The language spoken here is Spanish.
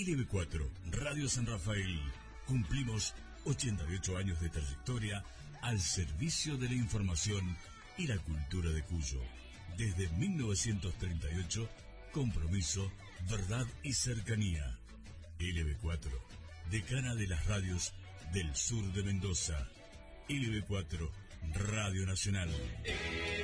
LB4, Radio San Rafael. Cumplimos 88 años de trayectoria al servicio de la información y la cultura de Cuyo. Desde 1938, compromiso, verdad y cercanía. LB4, decana de las radios del sur de Mendoza. LB4, Radio Nacional.